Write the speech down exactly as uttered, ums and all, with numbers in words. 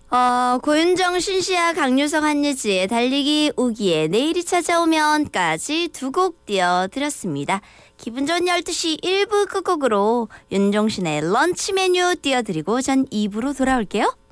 어, 고윤정, 신시아, 강유성, 한예지의 달리기 우기에 내일이 찾아오면까지 두 곡 띄워드렸습니다. 기분 좋은 열두 시 일 부 끝곡으로 윤종신의 런치 메뉴 띄워드리고 전 이 부로 돌아올게요.